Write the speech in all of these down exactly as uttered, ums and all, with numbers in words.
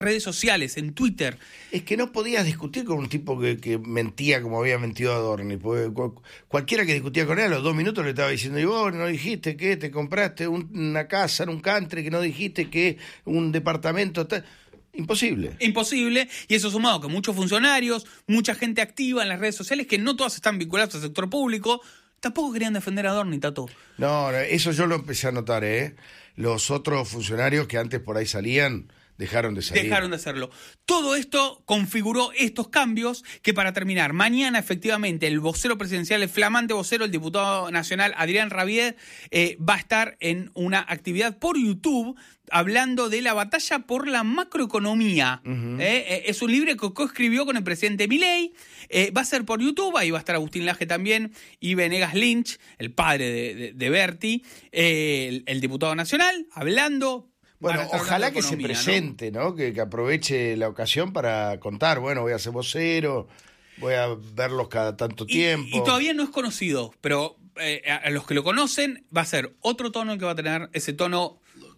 redes sociales, en Twitter. Es que no podías discutir con un tipo que, que mentía como había mentido Adorni, porque cu- cualquiera que discutía con él a los dos minutos le estaba diciendo, y vos no dijiste que te compraste un- una casa en un country, que no dijiste que un departamento... Ta... Imposible. Imposible, y eso sumado que muchos funcionarios, mucha gente activa en las redes sociales, que no todas están vinculadas al sector público, tampoco querían defender a Adorni, Tato. No, no, eso yo lo empecé a notar, ¿eh? Los otros funcionarios que antes por ahí salían... Dejaron de salir. Dejaron de hacerlo. Todo esto configuró estos cambios que, para terminar, mañana efectivamente el vocero presidencial, el flamante vocero, el diputado nacional Adrián Rabier, eh, va a estar en una actividad por YouTube hablando de la batalla por la macroeconomía. Uh-huh. eh, eh, es un libro que coescribió con el presidente Milei. Eh, va a ser por YouTube, ahí va a estar Agustín Laje también y Venegas Lynch, el padre de, de, de Berti, eh, el, el diputado nacional, hablando... Bueno, ojalá que se presente, ¿no? ¿no? Que, que aproveche la ocasión para contar, bueno, voy a ser vocero, voy a verlos cada tanto y, tiempo. Y todavía no es conocido, pero eh, a los que lo conocen va a ser otro tono el que va a tener, ese tono...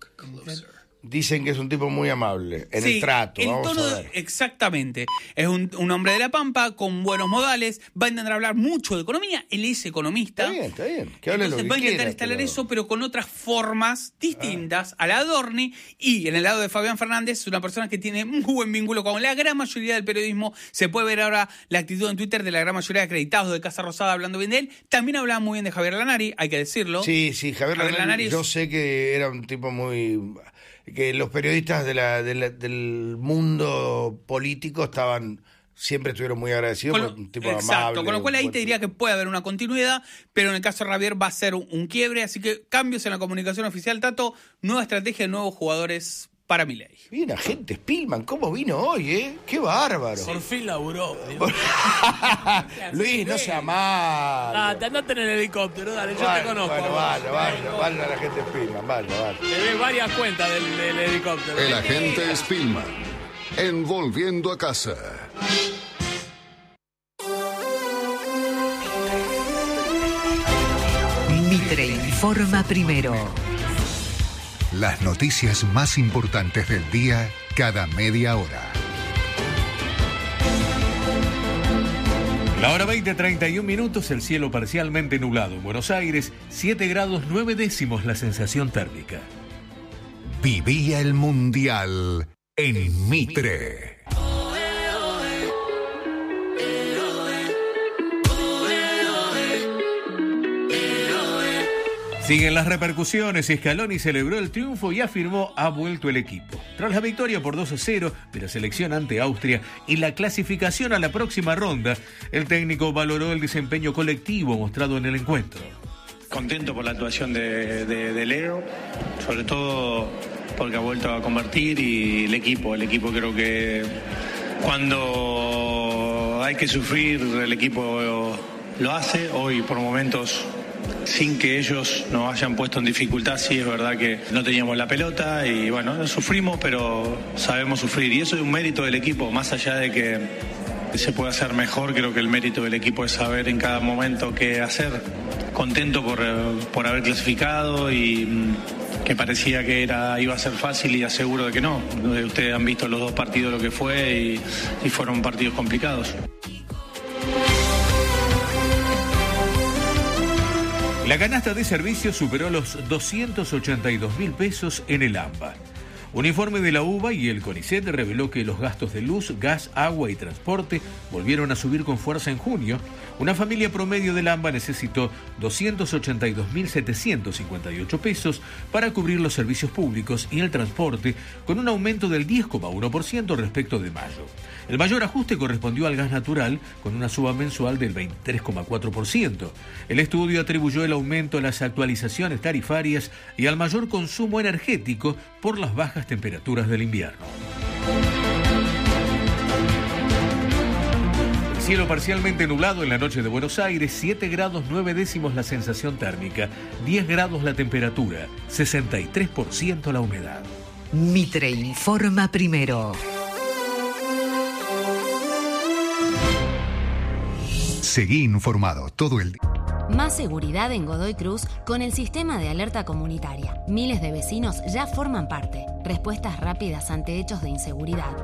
Dicen que es un tipo muy amable en sí, el trato. El vamos tono a ver. De, exactamente. Es un, un hombre de la Pampa con buenos modales. Va a intentar hablar mucho de economía. Él es economista. Está bien, está bien. Que hable Entonces lo que va a intentar quiera, instalar pero... eso, pero con otras formas distintas ah. a la Adorni. Y en el lado de Fabián Fernández, es una persona que tiene un buen vínculo con la gran mayoría del periodismo. Se puede ver ahora la actitud en Twitter de la gran mayoría de acreditados de Casa Rosada hablando bien de él. También hablaba muy bien de Javier Lanari, hay que decirlo. Sí, sí, Javier, Javier Lanari, Lanari es... yo sé que era un tipo muy... que los periodistas de la, de la, del mundo político estaban siempre estuvieron muy agradecidos con, por un tipo exacto, amable. Con lo cual ahí te diría que puede haber una continuidad, pero en el caso de Rabier va a ser un, un quiebre, así que cambios en la comunicación oficial, Tato, nueva estrategia, nuevos jugadores para Milei. Bien, agente Spillman, ¿cómo vino hoy, eh? ¡Qué bárbaro! Por fin laburó. Luis, no sea mal. Ah, te andate en el helicóptero, dale, yo vale, te conozco. Bueno, vaya, vaya, vaya la gente Spillman, vaya, vaya. Te ves varias cuentas del, del helicóptero. El agente Spillman, en Volviendo a Casa. Mitre informa primero. Las noticias más importantes del día cada media hora. La hora veinte, treinta y un minutos, el cielo parcialmente nublado en Buenos Aires, siete grados nueve décimos la sensación térmica. Vivía el Mundial en Mitre. Siguen las repercusiones y Scaloni celebró el triunfo y afirmó ha vuelto el equipo. Tras la victoria por dos a cero de la selección ante Austria y la clasificación a la próxima ronda, el técnico valoró el desempeño colectivo mostrado en el encuentro. Contento por la actuación de, de, de Leo, sobre todo porque ha vuelto a convertir y el equipo, el equipo creo que cuando hay que sufrir el equipo lo hace, hoy por momentos sin que ellos nos hayan puesto en dificultad, sí es verdad que no teníamos la pelota y bueno, sufrimos, pero sabemos sufrir y eso es un mérito del equipo, más allá de que se puede hacer mejor, creo que el mérito del equipo es saber en cada momento qué hacer. Contento por, por haber clasificado y que parecía que era iba a ser fácil y aseguro de que no. Ustedes han visto los dos partidos lo que fue y, y fueron partidos complicados. La canasta de servicios superó los doscientos ochenta y dos mil pesos en el AMBA. Un informe de la UBA y el CONICET reveló que los gastos de luz, gas, agua y transporte volvieron a subir con fuerza en junio. Una familia promedio del AMBA necesitó doscientos ochenta y dos mil setecientos cincuenta y ocho pesos para cubrir los servicios públicos y el transporte, con un aumento del diez coma uno por ciento respecto de mayo. El mayor ajuste correspondió al gas natural, con una suba mensual del veintitrés coma cuatro por ciento. El estudio atribuyó el aumento a las actualizaciones tarifarias y al mayor consumo energético por las bajas temperaturas del invierno. El cielo parcialmente nublado en la noche de Buenos Aires, siete grados nueve décimos la sensación térmica, diez grados la temperatura, sesenta y tres por ciento la humedad. Mitre informa primero. Seguí informado todo el día. Más seguridad en Godoy Cruz con el sistema de alerta comunitaria. Miles de vecinos ya forman parte. Respuestas rápidas ante hechos de inseguridad.